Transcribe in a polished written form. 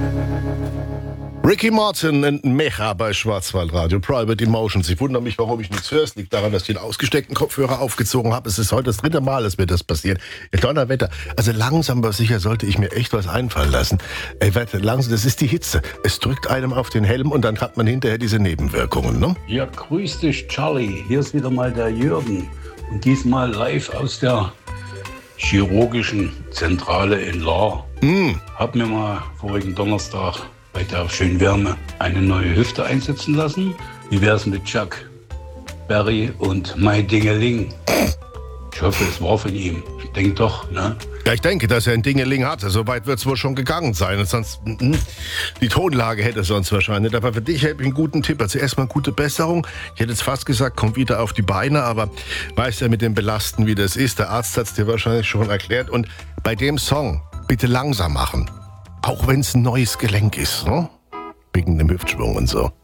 Ricky Martin und Mecha bei Schwarzwaldradio. Private Emotions. Ich wundere mich, warum ich nichts höre. Es liegt daran, dass ich den ausgesteckten Kopfhörer aufgezogen habe. Es ist heute das 3. Mal, dass mir das passiert. Ja, Donnerwetter. Also langsam, aber sicher sollte ich mir echt was einfallen lassen. Ey, warte, langsam, das ist die Hitze. Es drückt einem auf den Helm und dann hat man hinterher diese Nebenwirkungen, ne? Ja, grüß dich, Charlie. Hier ist wieder mal der Jürgen. Und diesmal live aus der chirurgischen Zentrale in Lahr. Hab mir mal vorigen Donnerstag bei der schönen Wärme eine neue Hüfte einsetzen lassen. Wie wär's mit Chuck Berry und My Dingeling? Ich hoffe, es war von ihm. Ich denke doch, ne? Ja, ich denke, dass er ein Dingeling hatte. So weit wird es wohl schon gegangen sein. Und sonst, die Tonlage hätte sonst wahrscheinlich. Aber für dich hätte ich einen guten Tipp. Also erstmal gute Besserung. Ich hätte jetzt fast gesagt, komm wieder auf die Beine. Aber weißt ja mit dem Belasten, wie das ist. Der Arzt hat es dir wahrscheinlich schon erklärt. Und bei dem Song bitte langsam machen. Auch wenn es ein neues Gelenk ist, ne? Wegen dem Hüftschwung und so.